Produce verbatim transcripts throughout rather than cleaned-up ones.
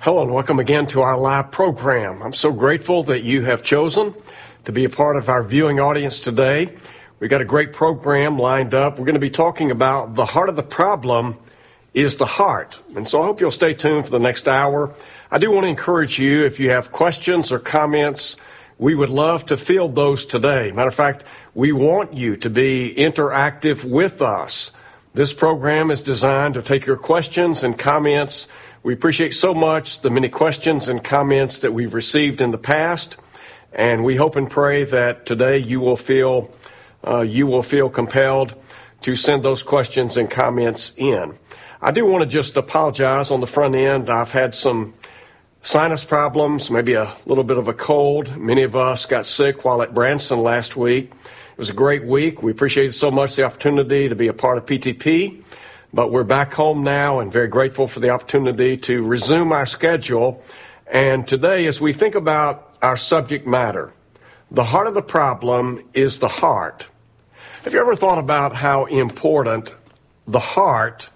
Hello and welcome again to our live program. I'm so grateful that you have chosen to be a part of our viewing audience today. We've got a great program lined up. We're going to be talking about the heart of the problem is the heart. And so I hope you'll stay tuned for the next hour. I do want to encourage you, if you have questions or comments, we would love to field those today. Matter of fact, we want you to be interactive with us. This program is designed to take your questions and comments. We appreciate so much the many questions and comments that we've received in the past, and we hope and pray that today you will feel uh, you will feel compelled to send those questions and comments in. I do want to just apologize on the front end. I've had some sinus problems, maybe a little bit of a cold. Many of us got sick while at Branson last week. It was a great week. We appreciated so much the opportunity to be a part of P T P. But we're back home now and very grateful for the opportunity to resume our schedule. And today, as we think about our subject matter, the heart of the problem is the heart. Have you ever thought about how important the heart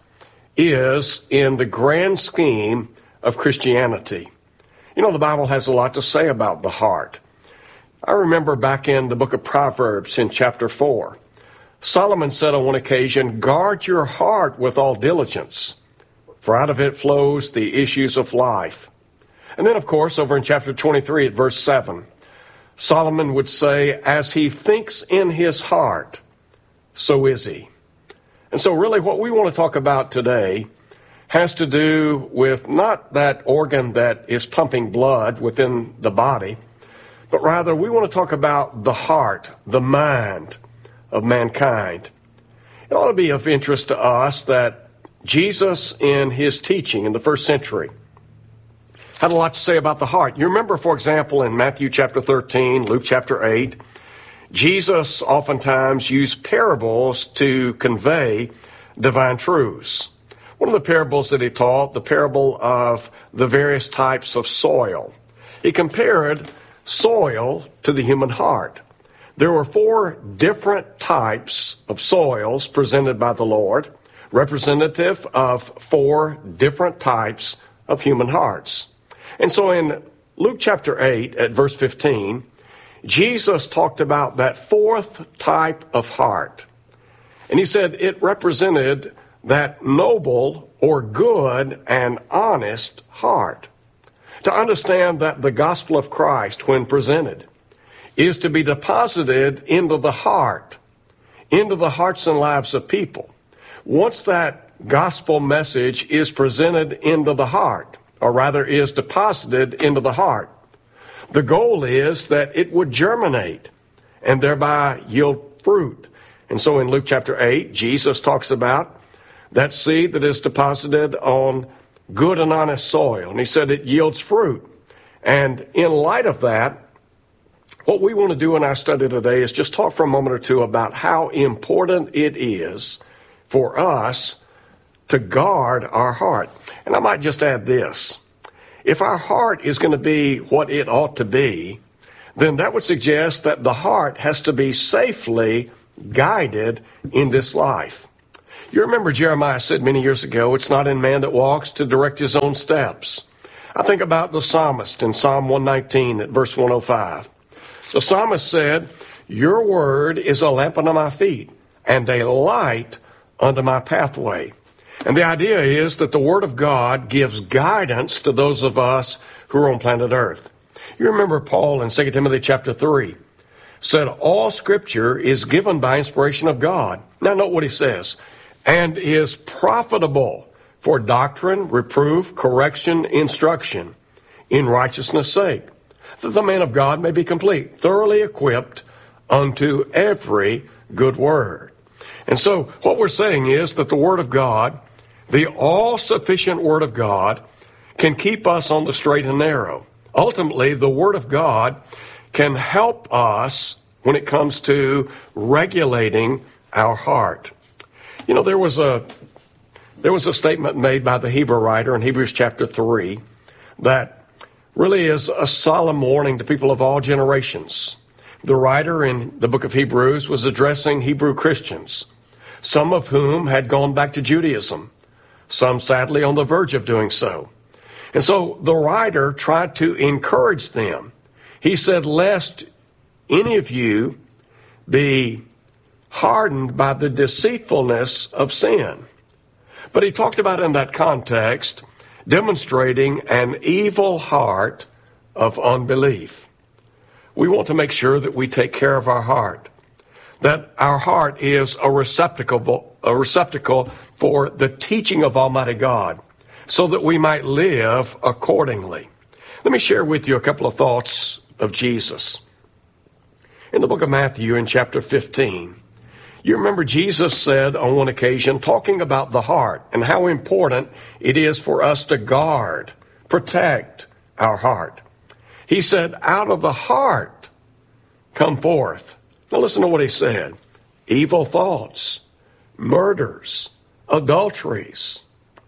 is in the grand scheme of Christianity? You know, the Bible has a lot to say about the heart. I remember back in the book of Proverbs in chapter four, Solomon said on one occasion, "Guard your heart with all diligence, for out of it flows the issues of life." And then, of course, over in chapter twenty-three at verse seven, Solomon would say, "As he thinks in his heart, so is he." And so really what we want to talk about today has to do with not that organ that is pumping blood within the body, but rather we want to talk about the heart, the mind of mankind. It ought to be of interest to us that Jesus in his teaching in the first century had a lot to say about the heart. You remember, for example, in Matthew chapter thirteen, Luke chapter eight, Jesus oftentimes used parables to convey divine truths. One of the parables that he taught, the parable of the various types of soil. He compared soil to the human heart. There were four different types of soils presented by the Lord, representative of four different types of human hearts. And so in Luke chapter eight at verse fifteen, Jesus talked about that fourth type of heart. And he said it represented that noble or good and honest heart. To understand that the gospel of Christ, when presented, is to be deposited into the heart, into the hearts and lives of people. Once that gospel message is presented into the heart, or rather is deposited into the heart, the goal is that it would germinate and thereby yield fruit. And so in Luke chapter eight, Jesus talks about that seed that is deposited on good and honest soil. And he said it yields fruit. And in light of that, what we want to do in our study today is just talk for a moment or two about how important it is for us to guard our heart. And I might just add this. If our heart is going to be what it ought to be, then that would suggest that the heart has to be safely guided in this life. You remember Jeremiah said many years ago, "It's not in man that walks to direct his own steps." I think about the psalmist in Psalm one nineteen at verse one oh five. The psalmist said, "Your word is a lamp unto my feet and a light unto my pathway." And the idea is that the word of God gives guidance to those of us who are on planet Earth. You remember Paul in Second Timothy chapter three said, "All scripture is given by inspiration of God." Now note what he says, "and is profitable for doctrine, reproof, correction, instruction, in righteousness' sake, that the man of God may be complete, thoroughly equipped unto every good word." And so what we're saying is that the Word of God, the all-sufficient Word of God, can keep us on the straight and narrow. Ultimately, the Word of God can help us when it comes to regulating our heart. You know, there was a there was a statement made by the Hebrew writer in Hebrews chapter three that really is a solemn warning to people of all generations. The writer in the book of Hebrews was addressing Hebrew Christians, some of whom had gone back to Judaism, some sadly on the verge of doing so. And so the writer tried to encourage them. He said, lest any of you be hardened by the deceitfulness of sin. But he talked about in that context demonstrating an evil heart of unbelief. We want to make sure that we take care of our heart, that our heart is a receptacle, a receptacle for the teaching of Almighty God, so that we might live accordingly. Let me share with you a couple of thoughts of Jesus. In the book of Matthew, in chapter fifteen, you remember Jesus said on one occasion, talking about the heart and how important it is for us to guard, protect our heart. He said, out of the heart come forth. Now listen to what he said. Evil thoughts, murders, adulteries,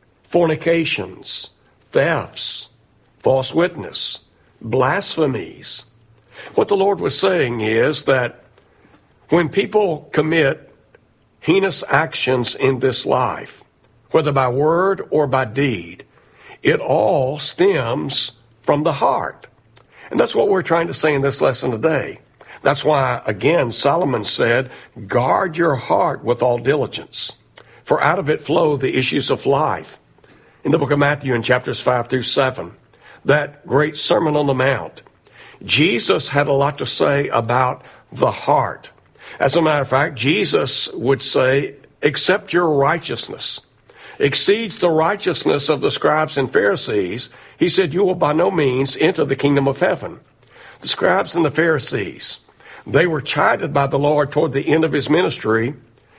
fornications, thefts, false witness, blasphemies. What the Lord was saying is that when people commit heinous actions in this life, whether by word or by deed, it all stems from the heart. And that's what we're trying to say in this lesson today. That's why, again, Solomon said, guard your heart with all diligence, for out of it flow the issues of life. In the book of Matthew, in chapters five through seven, that great Sermon on the Mount, Jesus had a lot to say about the heart. As a matter of fact, Jesus would say, except your righteousness exceeds the righteousness of the scribes and Pharisees, he said, you will by no means enter the kingdom of heaven. The scribes and the Pharisees, they were chided by the Lord toward the end of his ministry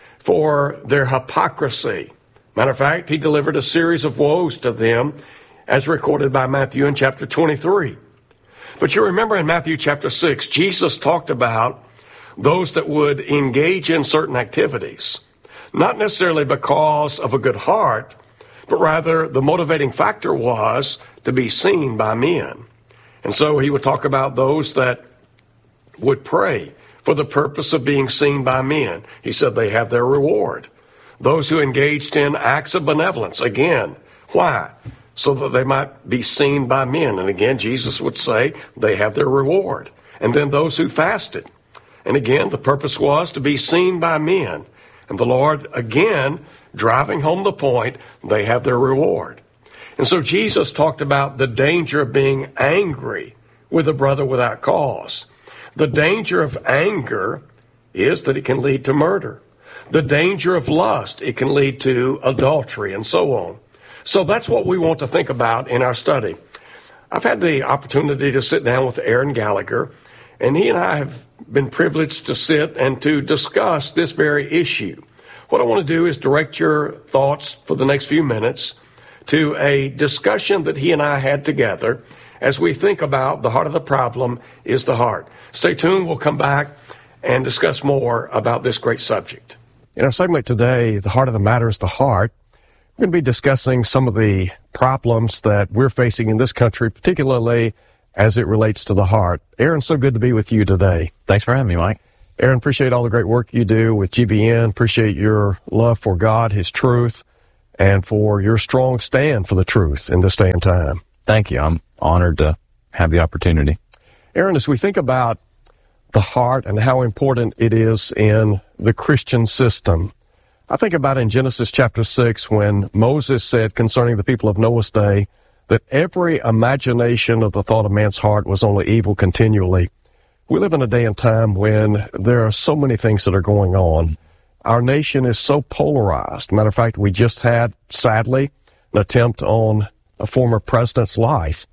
for their hypocrisy. Matter of fact, he delivered a series of woes to them as recorded by Matthew in chapter twenty-three. But you remember in Matthew chapter six, Jesus talked about those that would engage in certain activities, not necessarily because of a good heart, but rather the motivating factor was to be seen by men. And so he would talk about those that would pray for the purpose of being seen by men. He said they have their reward. Those who engaged in acts of benevolence, again, why? So that they might be seen by men. And again, Jesus would say they have their reward. And then those who fasted. And again, the purpose was to be seen by men. And the Lord, again, driving home the point, they have their reward. And so Jesus talked about the danger of being angry with a brother without cause. The danger of anger is that it can lead to murder. The danger of lust, it can lead to adultery and so on. So that's what we want to think about in our study. I've had the opportunity to sit down with Aaron Gallagher, and he and I have been privileged to sit and to discuss this very issue. What I want to do is direct your thoughts for the next few minutes to a discussion that he and I had together as we think about the heart of the problem is the heart. Stay tuned. We'll come back and discuss more about this great subject. In our segment today, the heart of the matter is the heart. We're going to be discussing some of the problems that we're facing in this country, particularly as it relates to the heart. Aaron, so good to be with you today. Thanks for having me, Mike. Aaron, appreciate all the great work you do with G B N. Appreciate your love for God, His truth, and for your strong stand for the truth in this day and time. Thank you. I'm honored to have the opportunity. Aaron, as we think about the heart and how important it is in the Christian system, I think about in Genesis chapter six when Moses said concerning the people of Noah's day that every imagination of the thought of man's heart was only evil continually. We live in a day and time when there are so many things that are going on. Our nation is so polarized. Matter of fact, we just had, sadly, an attempt on a former president's life.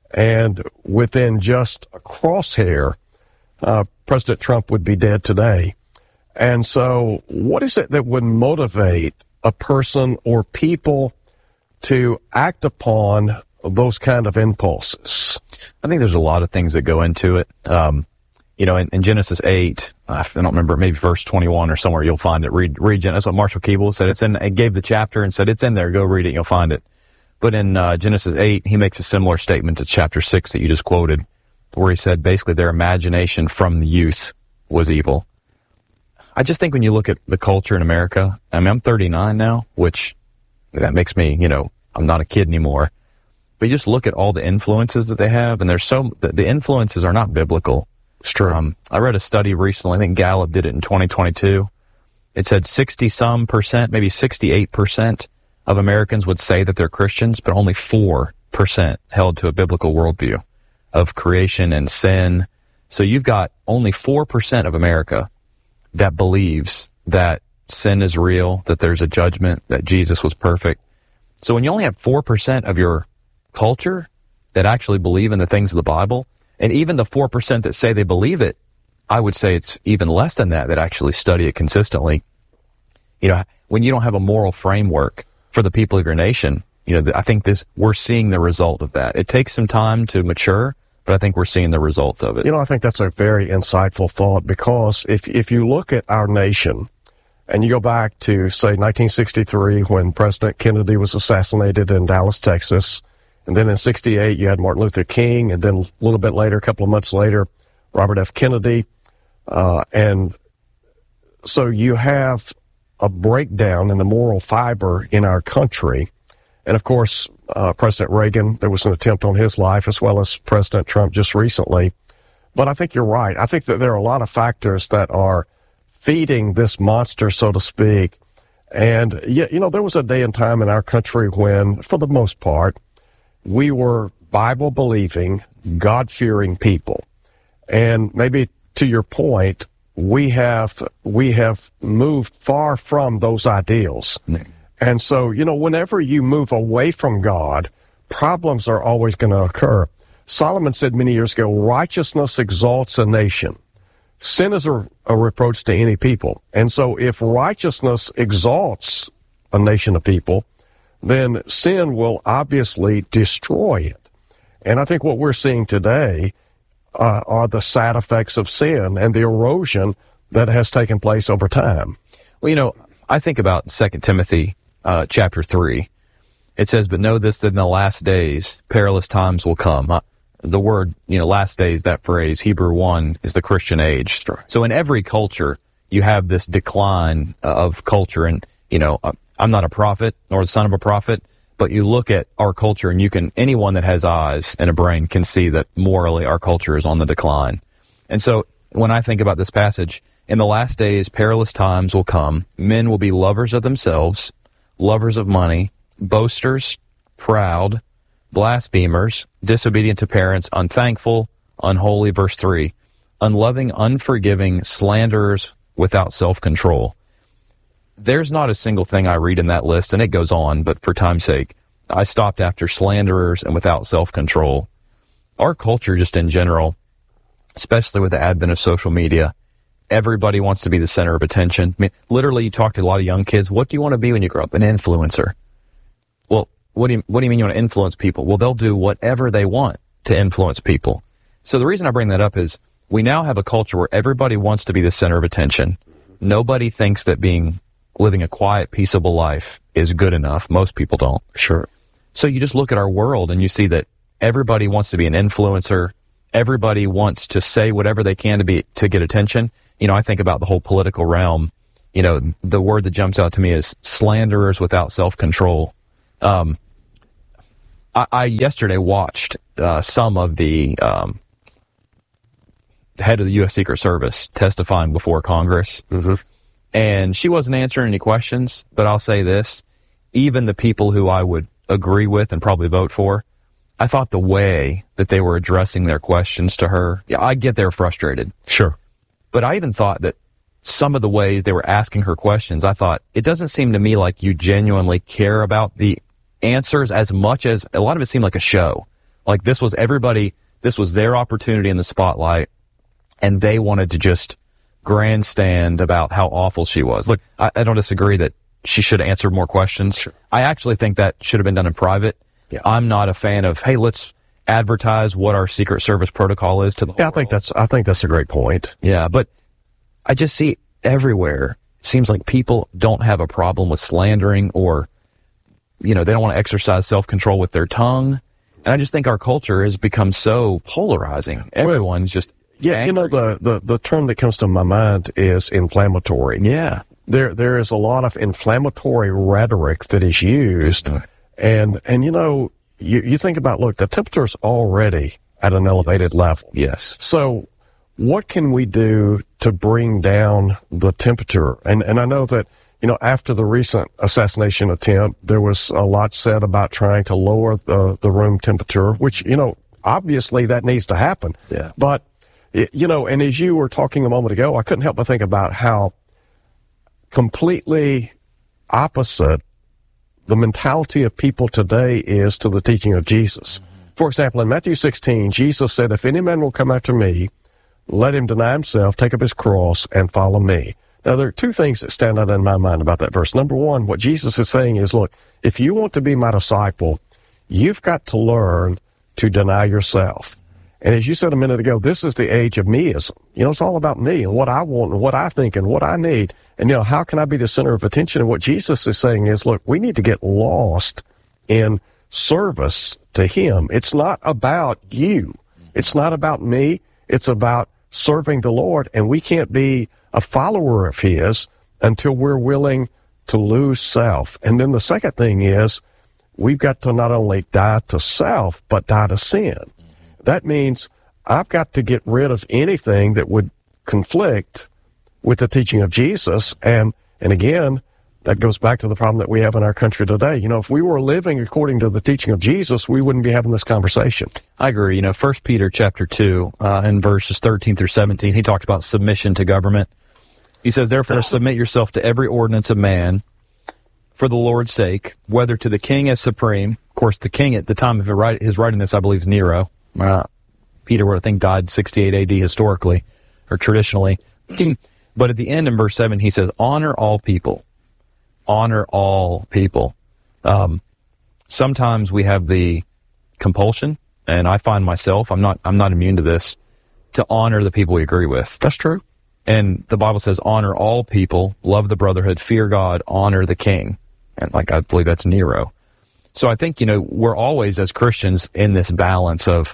And within just a crosshair, uh, President Trump would be dead today. And so what is it that would motivate a person or people to act upon those kind of impulses? I think there's a lot of things that go into it. Um, you know, in, in Genesis eight, I don't remember, maybe verse twenty-one or somewhere, you'll find it. Read, read, that's what Marshall Keeble said. It's in, it gave the chapter and said, it's in there. Go read it. You'll find it. But in uh, Genesis eight, he makes a similar statement to chapter six that you just quoted, where he said basically their imagination from the youth was evil. I just think when you look at the culture in America, I mean, I'm thirty-nine now, which that makes me, you know, I'm not a kid anymore. But you just look at all the influences that they have, and there's so the, the influences are not biblical. It's true. Um, I read a study recently. I think Gallup did it in twenty twenty-two. It said sixty some percent, maybe sixty-eight percent of Americans would say that they're Christians, but only four percent held to a biblical worldview of creation and sin. So you've got only four percent of America that believes that sin is real, that there's a judgment, that Jesus was perfect. So when you only have four percent of your culture that actually believe in the things of the Bible, and even the four percent that say they believe it, I would say it's even less than that that actually study it consistently. You know, when you don't have a moral framework for the people of your nation, you know, I think this, we're seeing the result of that. It takes some time to mature, but I think we're seeing the results of it. You know, I think that's a very insightful thought, because if if you look at our nation and you go back to, say, nineteen sixty-three, when President Kennedy was assassinated in Dallas, Texas, and then in sixty-eight you had Martin Luther King, and then a little bit later, a couple of months later, Robert F. Kennedy, uh, and so you have a breakdown in the moral fiber in our country. And of course, uh, President Reagan, there was an attempt on his life, as well as President Trump just recently. But I think you're right. I think that there are a lot of factors that are feeding this monster, so to speak. And, yeah, you know, there was a day and time in our country when, for the most part, we were Bible-believing, God-fearing people. And maybe to your point, we have we have moved far from those ideals. Mm. And so, you know, whenever you move away from God, problems are always going to occur. Solomon said many years ago, righteousness exalts a nation. Sin is a, a reproach to any people. And so if righteousness exalts a nation of people, then sin will obviously destroy it. And I think what we're seeing today uh, are the sad effects of sin and the erosion that has taken place over time. Well, you know, I think about Second Timothy uh, chapter three. It says, but know this, that in the last days, perilous times will come. Uh, the word, you know, last days, that phrase, Hebrew one, is the Christian age. Sure. So in every culture, you have this decline of culture. And, you know, I'm not a prophet nor the son of a prophet, but you look at our culture and you can, anyone that has eyes and a brain can see that morally our culture is on the decline. And so when I think about this passage, in the last days, perilous times will come. Men will be lovers of themselves, lovers of money, boasters, proud, blasphemers, disobedient to parents, unthankful, unholy, verse three, unloving, unforgiving, slanderers, without self-control. There's not a single thing I read in that list, and it goes on, but for time's sake, I stopped after slanderers and without self-control. Our culture, just in general, especially with the advent of social media, everybody wants to be the center of attention. I mean, literally, you talk to a lot of young kids, what do you want to be when you grow up? An influencer. Well, what do you, what do you mean you want to influence people? Well, they'll do whatever they want to influence people. So the reason I bring that up is we now have a culture where everybody wants to be the center of attention. Nobody thinks that being living a quiet, peaceable life is good enough. Most people don't. Sure. So you just look at our world and you see that everybody wants to be an influencer. Everybody wants to say whatever they can to be, to get attention. You know, I think about the whole political realm. You know, the word that jumps out to me is slanderers without self-control. Um, I, I yesterday watched uh, some of the um, head of the U S Secret Service testifying before Congress. Mm-hmm. And she wasn't answering any questions, but I'll say this, even the people who I would agree with and probably vote for, I thought the way that they were addressing their questions to her, yeah, I get they're frustrated. Sure. But I even thought that some of the ways they were asking her questions, I thought, it doesn't seem to me like you genuinely care about the answers as much as, a lot of it seemed like a show. Like this was everybody, this was their opportunity in the spotlight, and they wanted to just grandstand about how awful she was. Look, I, I don't disagree that she should have answered more questions. Sure. I actually think that should have been done in private. Yeah. I'm not a fan of, hey, let's advertise what our Secret Service protocol is to the whole Yeah, I think world. that's I think that's a great point. Yeah, but I just see everywhere. It seems like people don't have a problem with slandering, or, you know, they don't want to exercise self-control with their tongue. And I just think our culture has become so polarizing. Everyone's just Yeah, angry. you know, the, the, the term that comes to my mind is inflammatory. Yeah. There there is a lot of inflammatory rhetoric that is used. And, and you know, you, you think about, look, the temperature's already at an elevated level. Yes. So what can we do to bring down the temperature? And, and I know that, you know, after the recent assassination attempt, there was a lot said about trying to lower the, the room temperature, which, you know, obviously that needs to happen. Yeah. But, you know, and as you were talking a moment ago, I couldn't help but think about how completely opposite the mentality of people today is to the teaching of Jesus. For example, in Matthew sixteen, Jesus said, if any man will come after me, let him deny himself, take up his cross, and follow me. Now, there are two things that stand out in my mind about that verse. Number one, what Jesus is saying is, look, if you want to be my disciple, you've got to learn to deny yourself. And as you said a minute ago, this is the age of meism. You know, it's all about me and what I want and what I think and what I need. And, you know, how can I be the center of attention? And what Jesus is saying is, look, we need to get lost in service to him. It's not about you. It's not about me. It's about serving the Lord. And we can't be a follower of his until we're willing to lose self. And then the second thing is, we've got to not only die to self, but die to sin. That means I've got to get rid of anything that would conflict with the teaching of Jesus. And, and again, that goes back to the problem that we have in our country today. You know, if we were living according to the teaching of Jesus, we wouldn't be having this conversation. I agree. You know, First Peter chapter two, uh, in verses thirteen through seventeen, he talks about submission to government. He says, therefore, submit yourself to every ordinance of man for the Lord's sake, whether to the king as supreme. Of course, the king at the time of his writing this, I believe, is Nero. Uh, Peter, I think, died sixty-eight A D historically or traditionally. But at the end in verse seven, he says, honor all people. Honor all people. Um, sometimes we have the compulsion, and I find myself, I'm not, I'm not immune to this, to honor the people we agree with. That's true. And the Bible says, honor all people, love the brotherhood, fear God, honor the king. And like, I believe that's Nero. So I think, you know, we're always as Christians in this balance of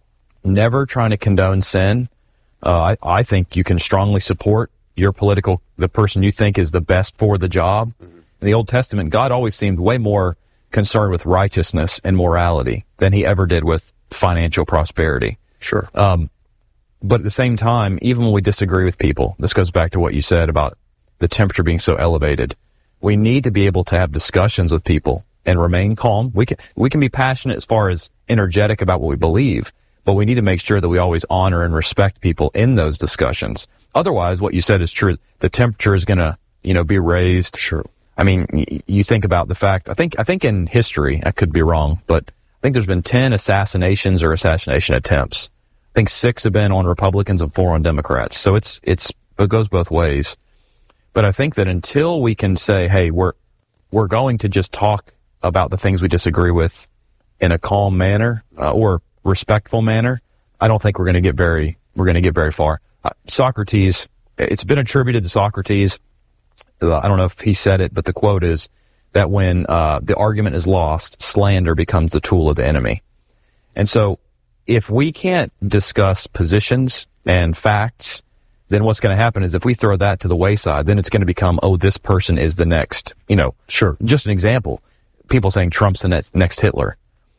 never trying to condone sin. Uh, I, I think you can strongly support your political, the person you think is the best for the job. Mm-hmm. In the Old Testament, God always seemed way more concerned with righteousness and morality than he ever did with financial prosperity. Sure. Um, but at the same time, even when we disagree with people, this goes back to what you said about the temperature being so elevated. We need to be able to have discussions with people and remain calm. We can, we can be passionate as far as energetic about what we believe, but we need to make sure that we always honor and respect people in those discussions. Otherwise, what you said is true. The temperature is going to, you know, be raised. Sure. I mean, y- you think about the fact, I think, I think in history, I could be wrong, but I think there's been ten assassinations or assassination attempts. I think six have been on Republicans and four on Democrats. So it's, it's, it goes both ways. But I think that until we can say, hey, we're, we're going to just talk about the things we disagree with in a calm manner, uh, or respectful manner, I don't think we're going to get very, we're going to get very far. Uh, Socrates, it's been attributed to Socrates. Uh, I don't know if he said it, but the quote is that when uh, the argument is lost, slander becomes the tool of the enemy. And so if we can't discuss positions and facts, then what's going to happen is if we throw that to the wayside, then it's going to become, oh, this person is the next, you know, sure. Just an example, people saying Trump's the next, next Hitler.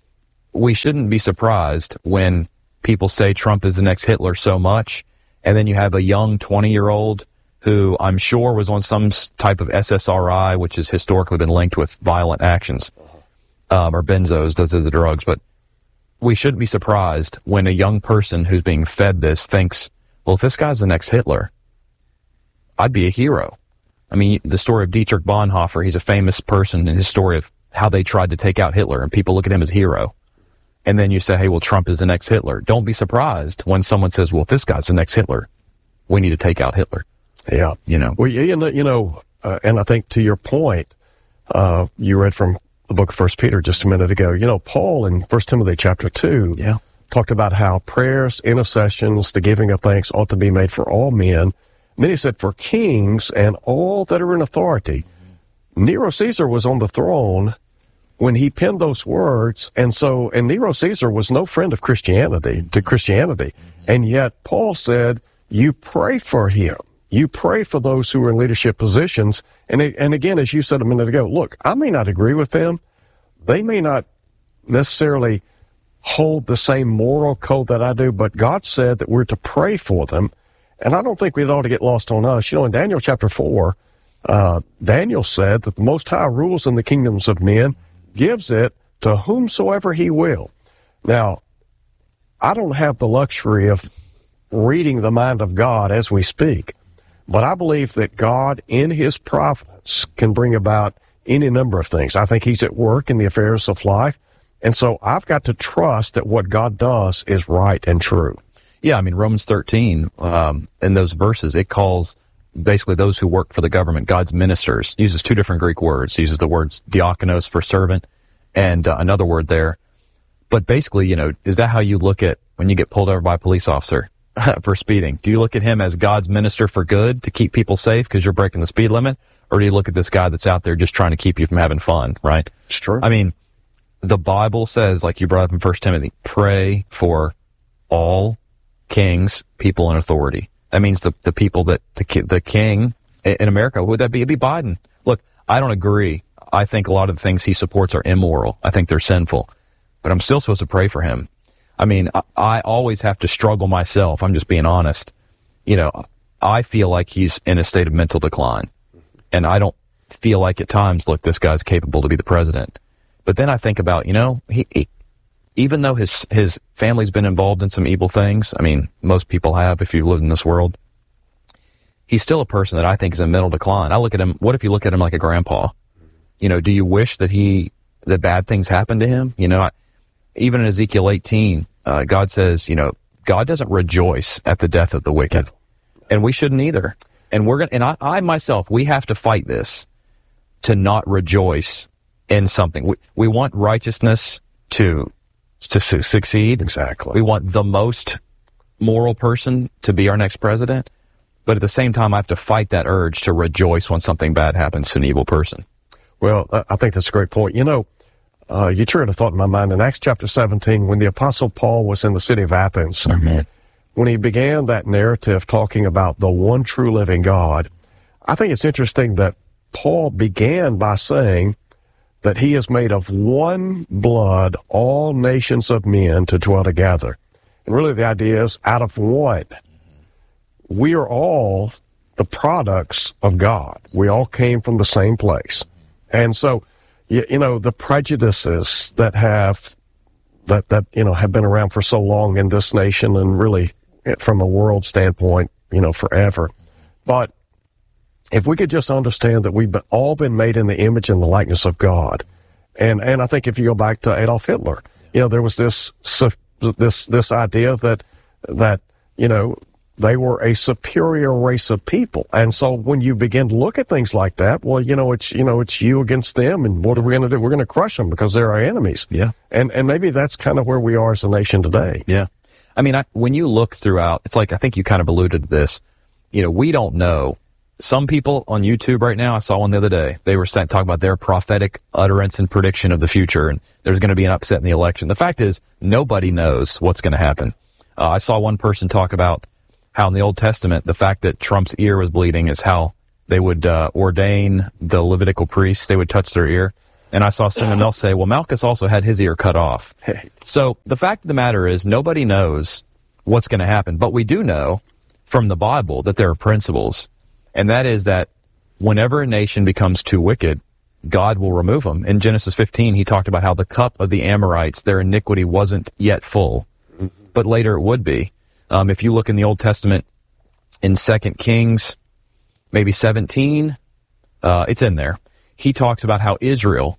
We shouldn't be surprised when people say Trump is the next Hitler so much, and then you have a young twenty-year-old who I'm sure was on some type of S S R I, which has historically been linked with violent actions, um, or benzos, those are the drugs. But we shouldn't be surprised when a young person who's being fed this thinks, well, if this guy's the next Hitler, I'd be a hero. I mean, the story of Dietrich Bonhoeffer, he's a famous person in his story of how they tried to take out Hitler, and people look at him as a hero. And then you say, hey, well, Trump is the next Hitler. Don't be surprised when someone says, well, if this guy's the next Hitler, we need to take out Hitler. Yeah. You know, well, you know, you know uh, and I think to your point, uh, you read from the book of First Peter just a minute ago. You know, Paul in First Timothy chapter two yeah. talked about how prayers, intercessions, the giving of thanks ought to be made for all men. And then he said, for kings and all that are in authority. Nero Caesar was on the throne when he penned those words, and so, and Nero Caesar was no friend of Christianity, to Christianity, and yet Paul said, you pray for him. You pray for those who are in leadership positions. And, and again, as you said a minute ago, look, I may not agree with them. They may not necessarily hold the same moral code that I do, but God said that we're to pray for them. And I don't think we ought to get lost on us. You know, in Daniel chapter four, uh, Daniel said that the Most High rules in the kingdoms of men, gives it to whomsoever he will. Now, I don't have the luxury of reading the mind of God as we speak, but I believe that God, in his providence, can bring about any number of things. I think he's at work in the affairs of life. And so I've got to trust that what God does is right and true. Yeah, I mean, Romans thirteen, um, in those verses, it calls basically those who work for the government God's ministers. It uses two different Greek words. It uses the words diakonos for servant and uh, another word there. But basically, you know, is that how you look at when you get pulled over by a police officer for speeding? Do you look at him as God's minister for good to keep people safe because you're breaking the speed limit? Or do you look at this guy that's out there just trying to keep you from having fun, right? It's true. I mean, the Bible says, like you brought up in First Timothy, pray for all kings, people in authority. That means the, the people that, the, the king in America, would that be? It'd be Biden. Look, I don't agree. I think a lot of the things he supports are immoral. I think they're sinful. But I'm still supposed to pray for him. I mean, I, I always have to struggle myself. I'm just being honest. You know, I feel like he's in a state of mental decline. And I don't feel like at times, look, this guy's capable to be the president. But then I think about, you know, he, he even though his his family's been involved in some evil things, I mean, most people have if you live in this world, he's still a person that I think is in mental decline. I look at him, what if you look at him like a grandpa? You know, do you wish that he, that bad things happened to him? You know, I, even in Ezekiel eighteen, uh, God says, you know, God doesn't rejoice at the death of the wicked. And we shouldn't either. And we're going to, and I, I myself, we have to fight this to not rejoice in something. We, we want righteousness to, to su- succeed. Exactly. We want the most moral person to be our next president. But at the same time, I have to fight that urge to rejoice when something bad happens to an evil person. Well, I think that's a great point. You know, uh, you triggered a thought in my mind in Acts chapter seventeen, when the Apostle Paul was in the city of Athens, Amen. when he began that narrative talking about the one true living God, I think it's interesting that Paul began by saying that he has made of one blood all nations of men to dwell together. And really the idea is out of one. We are all the products of God. We all came from the same place. And so, you, you know, the prejudices that have, that, that, you know, have been around for so long in this nation and really from a world standpoint, you know, forever. But if we could just understand that we've all been made in the image and the likeness of God. And, and I think if you go back to Adolf Hitler, you know, there was this, this, this idea that, that, you know, they were a superior race of people. And so when you begin to look at things like that, well, you know, it's, you know, it's you against them. And what are we going to do? We're going to crush them because they're our enemies. Yeah. And, and maybe that's kind of where we are as a nation today. Yeah. I mean, I, when you look throughout, it's like, I think you kind of alluded to this, you know, we don't know. Some people on YouTube right now, I saw one the other day, they were saying, talking about their prophetic utterance and prediction of the future, and there's going to be an upset in the election. The fact is, nobody knows what's going to happen. Uh, I saw one person talk about how in the Old Testament, the fact that Trump's ear was bleeding is how they would uh, ordain the Levitical priests. They would touch their ear. And I saw someone else say, well, Malchus also had his ear cut off. So the fact of the matter is, nobody knows what's going to happen. But we do know from the Bible that there are principles. And that is that whenever a nation becomes too wicked, God will remove them. In Genesis fifteen, he talked about how the cup of the Amorites, their iniquity wasn't yet full, but later it would be. Um, if you look in the Old Testament, in Second Kings, maybe seventeen, uh, it's in there. He talks about how Israel,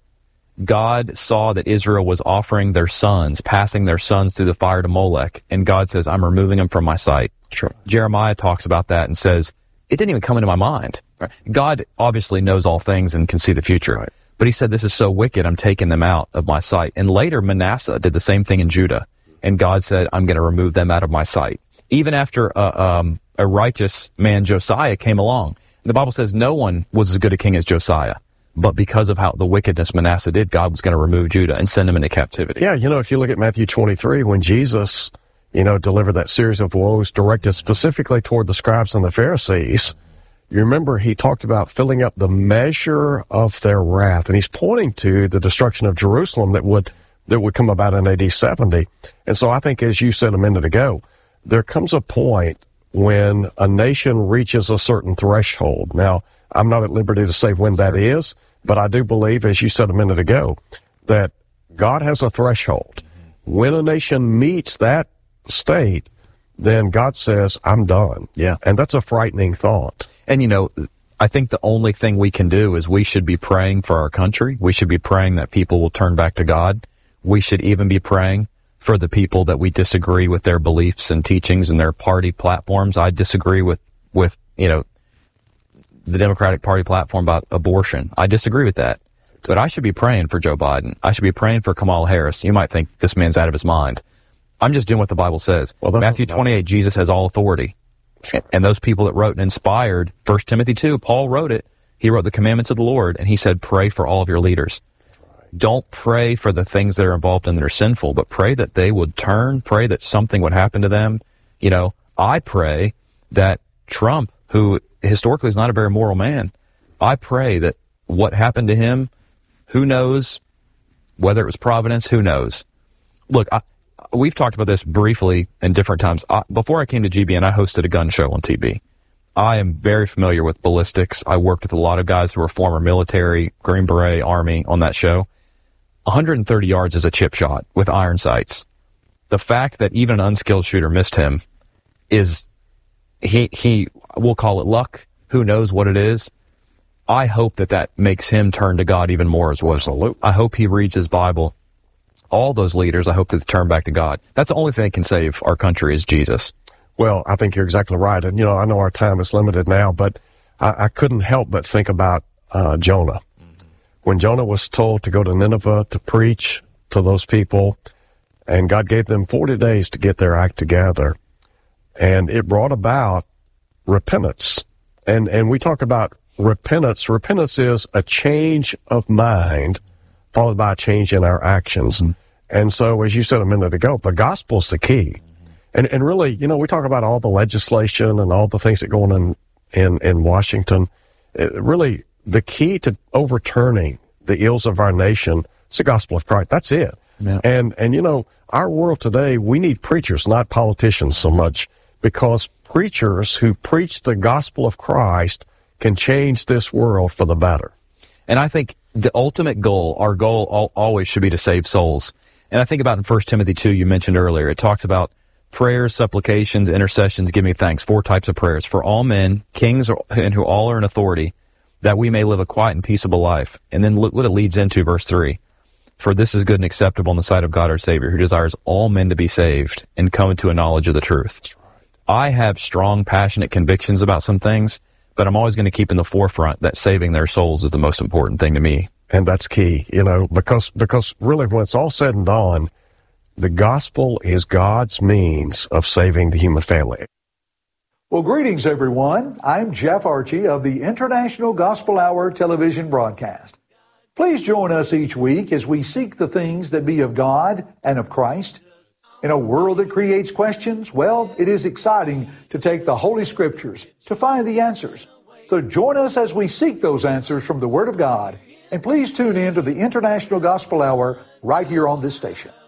God saw that Israel was offering their sons, passing their sons through the fire to Molech, and God says, I'm removing them from my sight. Sure. Jeremiah talks about that and says, it didn't even come into my mind. Right? God obviously knows all things and can see the future. Right. But he said, this is so wicked, I'm taking them out of my sight. And later, Manasseh did the same thing in Judah. And God said, I'm going to remove them out of my sight. Even after uh, um, a righteous man, Josiah, came along. The Bible says no one was as good a king as Josiah. But because of how the wickedness Manasseh did, God was going to remove Judah and send him into captivity. Yeah, you know, if you look at Matthew twenty-three, when Jesus, you know, delivered that series of woes directed specifically toward the scribes and the Pharisees, you remember he talked about filling up the measure of their wrath. And he's pointing to the destruction of Jerusalem that would that would come about in A D seventy. And so I think, as you said a minute ago, there comes a point when a nation reaches a certain threshold. Now, I'm not at liberty to say when that is, but I do believe, as you said a minute ago, that God has a threshold. When a nation meets that state, then God says, I'm done. Yeah. And that's a frightening thought. And, you know, I think the only thing we can do is we should be praying for our country. We should be praying that people will turn back to God. We should even be praying for the people that we disagree with their beliefs and teachings and their party platforms. I disagree with, with, you know, the Democratic Party platform about abortion. I disagree with that. But I should be praying for Joe Biden. I should be praying for Kamala Harris. You might think this man's out of his mind. I'm just doing what the Bible says. Well, Matthew twenty-eight, Jesus has all authority. Sure. And those people that wrote and inspired First Timothy two, Paul wrote it. He wrote the commandments of the Lord, and he said, pray for all of your leaders. Don't pray for the things that are involved in that are sinful, but pray that they would turn, pray that something would happen to them. You know, I pray that Trump, who historically is not a very moral man, I pray that what happened to him, who knows, whether it was providence, who knows. Look, I, we've talked about this briefly in different times. I, before I came to G B N, I hosted a gun show on T V. I am very familiar with ballistics. I worked with a lot of guys who were former military, Green Beret, Army on that show. one hundred thirty yards is a chip shot with iron sights. The fact that even an unskilled shooter missed him is, he, he, we'll call it luck. Who knows what it is? I hope that that makes him turn to God even more as well. Absolutely. I hope he reads his Bible. All those leaders, I hope that they turn back to God. That's the only thing that can save our country is Jesus. Well, I think you're exactly right. And, you know, I know our time is limited now, but I, I couldn't help but think about uh, Jonah. Mm-hmm. When Jonah was told to go to Nineveh to preach to those people, and God gave them forty days to get their act together, and it brought about repentance. And, and we talk about repentance. Repentance is a change of mind followed by a change in our actions. Mm-hmm. And so, as you said a minute ago, the gospel's the key. And and really, you know, we talk about all the legislation and all the things that go on in, in, in Washington. It, really, the key to overturning the ills of our nation is the gospel of Christ. That's it. Yeah. And, and, you know, our world today, we need preachers, not politicians so much, because preachers who preach the gospel of Christ can change this world for the better. And I think the ultimate goal, our goal all, always should be to save souls. And I think about in First Timothy two, you mentioned earlier, it talks about prayers, supplications, intercessions, giving thanks, four types of prayers for all men, kings, and who all are in authority, that we may live a quiet and peaceable life. And then look what it leads into, verse three. For this is good and acceptable in the sight of God our Savior, who desires all men to be saved and come into a knowledge of the truth. That's right. I have strong, passionate convictions about some things, but I'm always going to keep in the forefront that saving their souls is the most important thing to me. And that's key, you know, because because really when it's all said and done, the gospel is God's means of saving the human family. Well, greetings, everyone. I'm Jeff Archie of the International Gospel Hour television broadcast. Please join us each week as we seek the things that be of God and of Christ. In a world that creates questions, well, it is exciting to take the Holy Scriptures to find the answers. So join us as we seek those answers from the Word of God. And please tune in to the International Gospel Hour right here on this station.